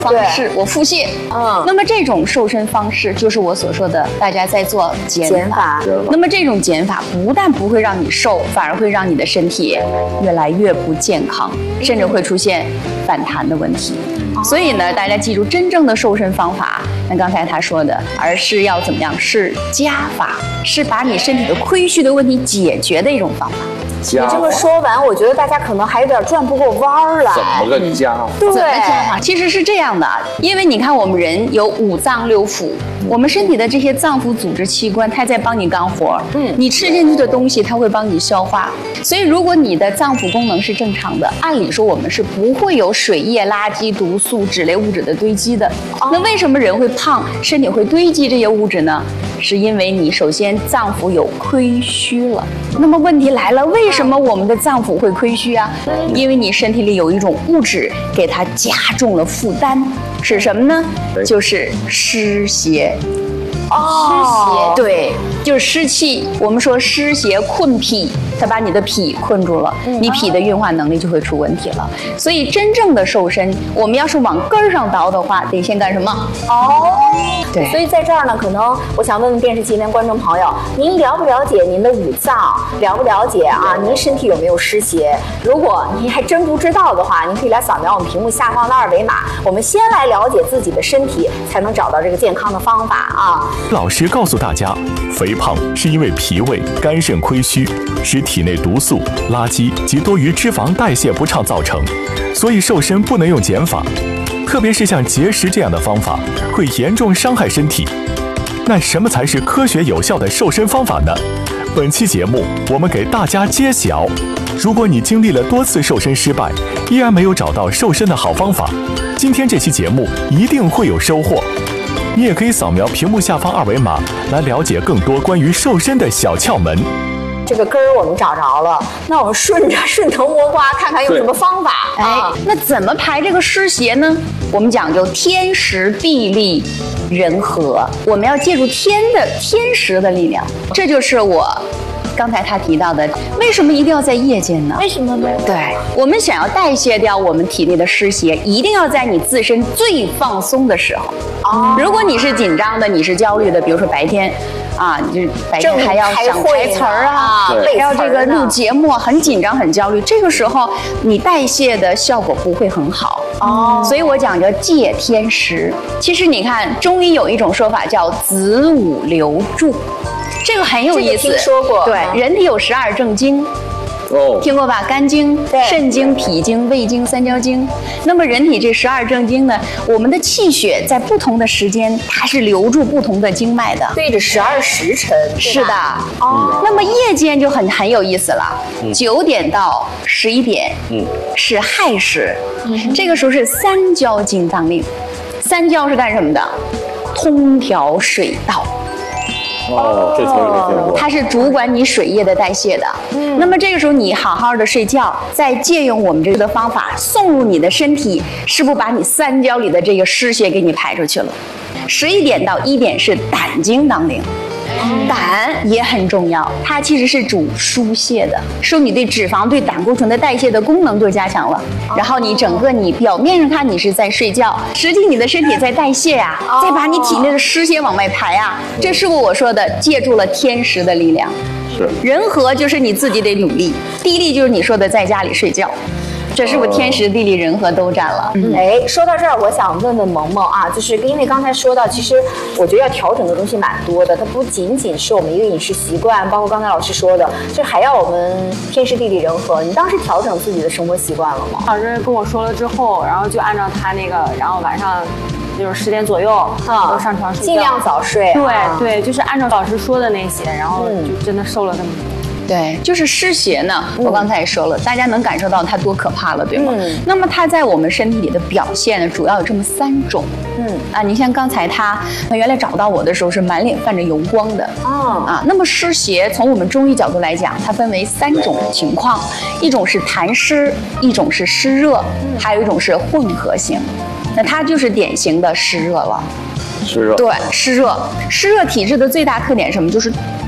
方式，我腹泻。那么这种瘦身方式就是我所说的，大家在做减法。那么这种减法不但不会让你瘦，反而会让你的身体越来越不健康，甚至会出现反弹的问题。所以呢，大家记住，真正的瘦身方法，像刚才他说的，而是要怎么样？是加法，是把你身体的亏虚的问题解决的一种方法。 你这么说完，我觉得大家可能还有点转不过弯儿来。 怎么个加法？ 对，怎么加法？其实是这样的，因为你看我们人有五脏六腑，我们身体的这些脏腑组织器官，它在帮你干活。你吃进去的东西，它会帮你消化。所以如果你的脏腑功能是正常的，按理说我们是不会有水液、垃圾、毒素、脂类物质的堆积的。那为什么人会胖，身体会堆积这些物质呢？是因为你首先脏腑有亏虚了。那么问题来了，为什么我们的脏腑会亏虚啊？因为你身体里有一种物质给它加重了负担，是什么呢？就是湿邪。湿邪，对，就是湿气。我们说湿邪困脾，它把你的脾困住了，你脾的运化能力就会出问题了。所以真正的瘦身，我们要是往根儿上倒的话，得先干什么？对。 所以在这儿呢，可能我想问问电视机前观众朋友，您了不了解您的五脏？了不了解啊？您身体有没有湿邪？如果您还真不知道的话，您可以来扫描我们屏幕下方的二维码。我们先来了解自己的身体，才能找到这个健康的方法啊。 老师告诉大家，肥胖是因为脾胃、肝肾亏虚，使体内毒素、垃圾及多余脂肪代谢不畅造成，所以瘦身不能用减法，特别是像节食这样的方法，会严重伤害身体。那什么才是科学有效的瘦身方法呢？本期节目我们给大家揭晓。如果你经历了多次瘦身失败，依然没有找到瘦身的好方法，今天这期节目一定会有收获。你也可以扫描屏幕下方二维码来了解更多关于瘦身的小窍门。 这个根儿我们找着了，那我们顺藤摸瓜，看看用什么方法。 那怎么排这个湿邪呢？我们讲究天时地利人和，我们要借助天时的力量，这就是我刚才他提到的，为什么一定要在夜间呢？ 为什么呢？ 对，我们想要代谢掉我们体内的湿邪，一定要在你自身最放松的时候。如果你是紧张的，你是焦虑的，比如说白天啊，你就白天还要想台词儿啊，还要这个录节目，很紧张很焦虑，这个时候你代谢的效果不会很好。所以我讲究借天时。其实你看中医有一种说法叫子午流注，这个很有意思。 听说过。 对，人体有12正经。听过吧？肝经、肾经、脾经、胃经、三焦经。那么人体这12正经呢，我们的气血在不同的时间，它是流注不同的经脉的， 对着12时辰。 是的。那么夜间就很有意思了，9点到11点，是亥时，这个时候是三焦经当令。三焦是干什么的？通调水道。 这词儿没听过。 它是主管你水液的代谢的。那么这个时候你好好的睡觉，再借用我们这个的方法送入你的身体，是不是把你三焦里的这个湿邪给你排出去了？11点到1点是胆经当令。胆也很重要，它其实是主疏泄的，说你对脂肪、对胆固醇的代谢的功能都加强了。然后你整个你表面上看你是在睡觉，实际你的身体在代谢呀，再把你体内的湿邪往外排啊。这是不是我说的借助了天时的力量？ 是。 人和就是你自己得努力，地利就是你说的在家里睡觉。这是不是天时地利人和都占了？ 说到这儿，我想问问萌萌啊，就是因为刚才说到，其实我觉得要调整的东西蛮多的，它不仅仅是我们一个饮食习惯，包括刚才老师说的，就还要我们天时地利人和。你当时调整自己的生活习惯了吗？ 老师跟我说了之后，然后就按照他那个，然后晚上就是10点左右都上床睡觉， 尽量早睡。 对，就是按照老师说的那些，然后就真的瘦了这么多。 对，就是湿邪呢，我刚才也说了，大家能感受到它多可怕了，对吗？那么它在我们身体里的表现呢，主要有这么3种。你像刚才他原来找到我的时候是满脸泛着油光的。那么湿邪从我们中医角度来讲，它分为3种情况，一种是痰湿，一种是湿热，还有一种是混合型。那它就是典型的湿热了。 湿热。 对，湿热体质的最大特点是什么？就是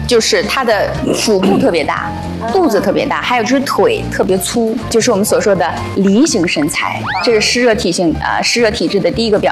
就是他的腹部特别大，肚子特别大，还有就是腿特别粗，就是我们所说的梨形身材，这是湿热体质的第一个表